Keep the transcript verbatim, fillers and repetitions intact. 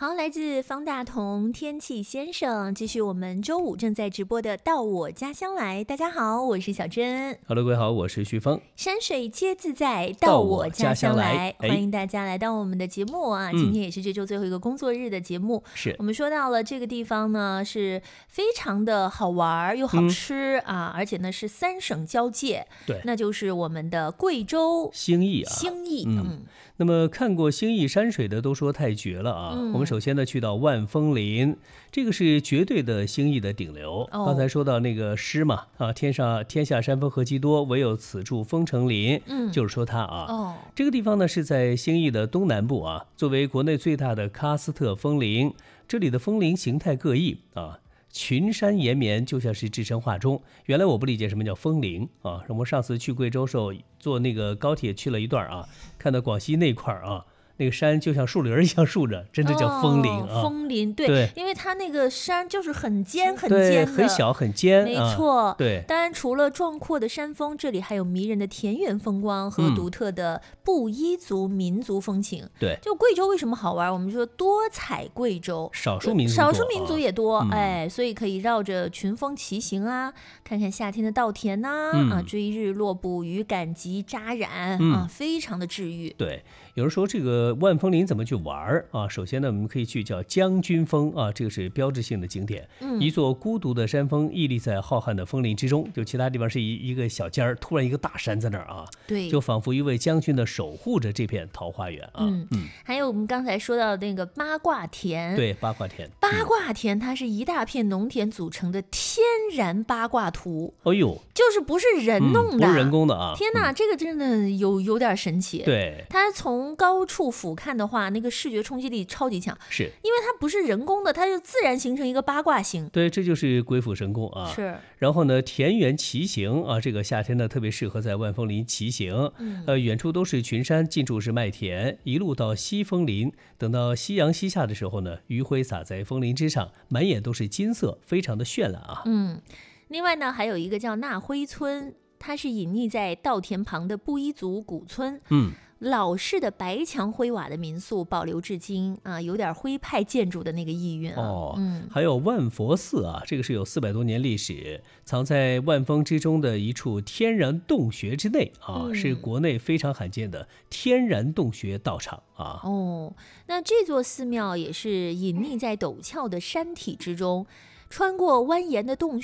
好，来自方大同天气先生，继续我们周五正在直播的到我家乡来。大家好，我是小珍。 Hello，各位好，我是徐峰。 山水皆自在，到我家乡来， 来欢迎大家来到我们的节目啊！ 嗯、 今天也是这周最后一个工作日的节目。 是我们说到了这个地方呢，是非常的好玩又好吃、嗯、啊，而且呢是三省交界， 对， 那就是我们的贵州兴义啊， 兴义， 嗯。嗯那么看过兴义山水的都说太绝了啊！嗯、我们首先呢去到万峰林，这个是绝对的兴义的顶流。哦、刚才说到那个诗嘛，啊，天上天下山峰何其多，唯有此处风成林，嗯，就是说它啊。哦，这个地方呢是在兴义的东南部啊，作为国内最大的喀斯特峰林，这里的峰林形态各异啊。群山延绵，就像是置身画中。原来我不理解什么叫峰林啊！我们上次去贵州时候，坐那个高铁去了一段啊，看到广西那块啊，那个山就像树林一样竖着，真的叫峰林啊！ 哦、峰林 对, 对， 因为它那个山就是很尖很尖的， 很小很尖， 没错、 啊。对， 当然除了壮阔的山峰，这里还有迷人的田园风光和独特的布依族民族风情。 嗯、对， 就贵州为什么好玩？我们说多彩贵州， 少数民族少数民族也多， 啊、 哎，所以可以绕着群峰骑行啊，看看夏天的稻田呐、啊， 嗯、 啊，追日落、捕鱼、赶集、扎染、 嗯、 啊，非常的治愈。 对。有人说这个万峰林怎么去玩啊？首先呢，我们可以去叫将军峰啊，这个是标志性的景点，嗯、一座孤独的山峰屹立在浩瀚的峰林之中，就其他地方是一一个小尖儿，突然一个大山在那儿啊， 对， 就仿佛一位将军的守护着这片桃花源啊。 嗯嗯，还有我们刚才说到的那个八卦田， 对，八卦田， 八卦田它是一大片农田组成的天然八卦图。 哎呦， 就是不是人弄的， 嗯、不是人工的啊！ 天哪，嗯、这个真的有有点神奇。 对， 它从从高处俯瞰的话，那个视觉冲击力超级强， 是因为它不是人工的，它就自然形成一个八卦形。 对，这就是鬼斧神工啊！ 是。 然后呢，田园骑行啊，这个夏天呢特别适合在万峰林骑行。嗯、呃，远处都是群山，近处是麦田，一路到西峰林。等到夕阳西下的时候呢，余晖洒在峰林之上，满眼都是金色，非常的绚烂啊！ 嗯，另外呢，还有一个叫纳辉村，它是隐匿在稻田旁的布依族古村。嗯。老式的白墙灰瓦的民宿保留至今啊，有点徽派建筑的那个意蕴啊。 哦，嗯，还有万佛寺啊，这个是有四百多年历史，藏在万峰之中的一处天然洞穴之内啊，嗯、是国内非常罕见的天然洞穴道场啊。 哦，那这座寺庙也是隐匿在陡峭的山体之中，穿过蜿蜒的洞